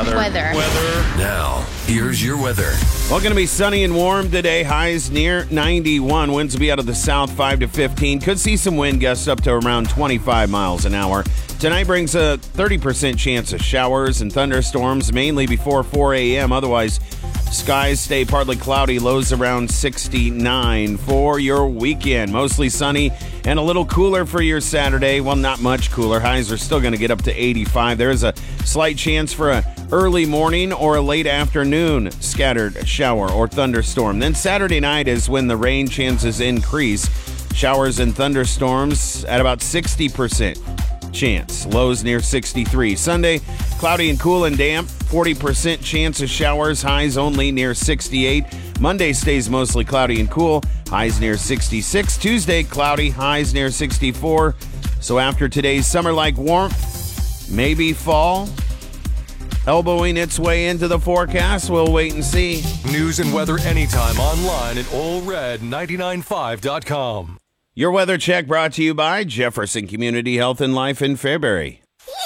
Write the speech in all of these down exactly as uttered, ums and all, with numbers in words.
Weather. Weather. Weather. Now, here's your weather. Well, going to be sunny and warm today. Highs near ninety-one. Winds will be out of the south, five to fifteen. Could see some wind gusts up to around twenty-five miles an hour. Tonight brings a thirty percent chance of showers and thunderstorms, mainly before four a.m. Otherwise, skies stay partly cloudy, lows around sixty-nine for your weekend. Mostly sunny and a little cooler for your Saturday. Well, not much cooler. Highs are still going to get up to eighty-five. There is a slight chance for a early morning or a late afternoon scattered shower or thunderstorm. Then Saturday night is when the rain chances increase. Showers and thunderstorms at about sixty percent chance. Lows near sixty-three. Sunday, cloudy and cool and damp. forty percent chance of showers. Highs only near sixty-eight. Monday stays mostly cloudy and cool. Highs near sixty-six. Tuesday, cloudy. Highs near sixty-four. So after today's summer-like warmth, maybe fall elbowing its way into the forecast. We'll wait and see. News and weather anytime online at Ole Red nine nine five dot com. Your weather check brought to you by Jefferson Community Health and Life in Fairbury.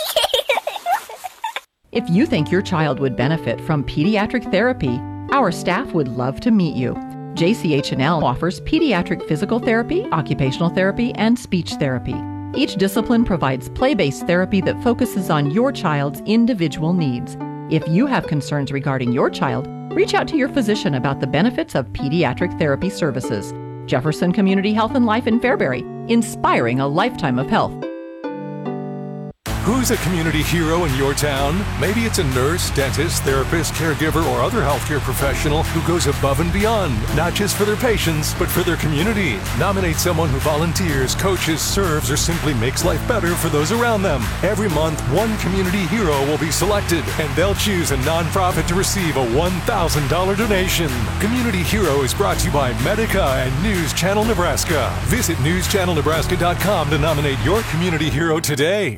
If you think your child would benefit from pediatric therapy, our staff would love to meet you. J C H and L offers pediatric physical therapy, occupational therapy, and speech therapy. Each discipline provides play-based therapy that focuses on your child's individual needs. If you have concerns regarding your child, reach out to your physician about the benefits of pediatric therapy services. Jefferson Community Health and Life in Fairbury, inspiring a lifetime of health. Who's a community hero in your town? Maybe it's a nurse, dentist, therapist, caregiver, or other healthcare professional who goes above and beyond, not just for their patients, but for their community. Nominate someone who volunteers, coaches, serves, or simply makes life better for those around them. Every month, one community hero will be selected, and they'll choose a nonprofit to receive a one thousand dollars donation. Community Hero is brought to you by Medica and News Channel Nebraska. Visit news channel nebraska dot com to nominate your community hero today.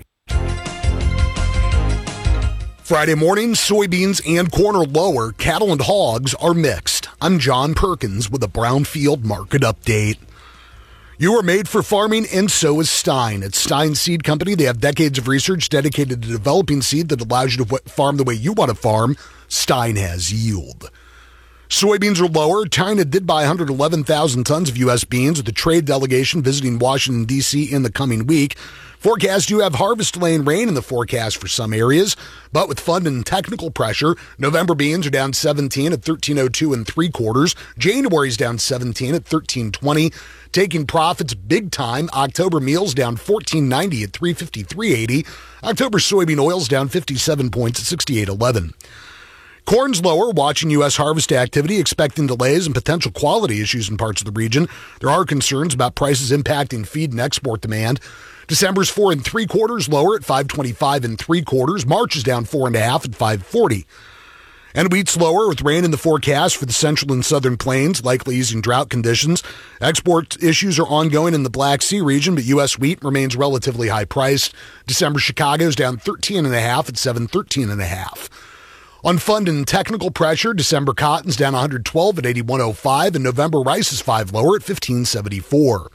Friday morning, soybeans and corn are lower. Cattle and hogs are mixed. I'm John Perkins with a Brownfield Market Update. You are made for farming, and so is Stein. At Stein Seed Company, they have decades of research dedicated to developing seed that allows you to farm the way you want to farm. Stein has yield. Soybeans are lower. China did buy one hundred eleven thousand tons of U S beans, with a trade delegation visiting Washington, D C in the coming week. Forecasts do have harvest-delaying rain in the forecast for some areas, but with fund and technical pressure, November beans are down seventeen at thirteen oh two and three quarters. January's down seventeen at thirteen twenty. Taking profits big time, October meals down fourteen ninety at three fifty-three eighty. October soybean oils down fifty-seven points at sixty-eight eleven. Corn's lower, watching U S harvest activity, expecting delays and potential quality issues in parts of the region. There are concerns about prices impacting feed and export demand. December's four and three quarters lower at five twenty-five and three quarters. March is down four and a half at five forty. And wheat's lower with rain in the forecast for the central and southern plains, likely easing drought conditions. Export issues are ongoing in the Black Sea region, but U S wheat remains relatively high priced. December Chicago's down thirteen and a half at seven thirteen and a half. On fund and technical pressure, December cotton's down one hundred twelve at eighty-one oh five, and November rice is five lower at fifteen seventy-four.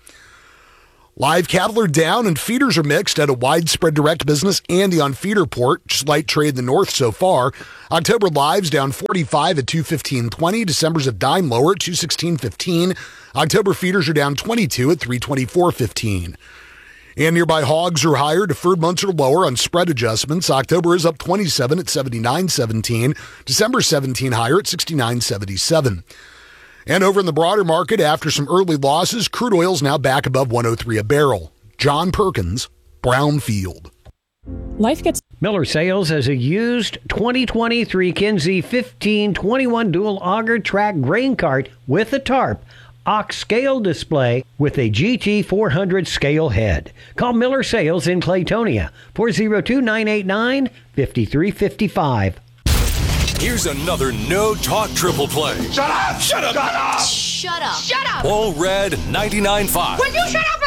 Live cattle are down and feeders are mixed at a widespread direct business and the on-feeder port. Just light trade in the north so far. October live's down forty-five at two fifteen twenty. December's a dime lower at two sixteen fifteen. October feeders are down twenty-two at three twenty-four fifteen. And nearby hogs are higher. Deferred months are lower on spread adjustments. October is up twenty-seven at seventy-nine seventeen. December seventeen higher at sixty-nine seventy-seven. And over in the broader market, after some early losses, crude oil's now back above one oh three a barrel. John Perkins, Brownfield. Life gets Miller Sales has a used twenty twenty-three Kinsey fifteen twenty-one dual auger track grain cart with a tarp, ox scale display with a G T four hundred scale head. Call Miller Sales in Claytonia, four oh two, nine eight nine, five three five five. Here's another No Talk Triple Play. Shut up! Shut up! Shut up! Shut up! Shut up! Ole Red ninety-nine point five. Will you shut up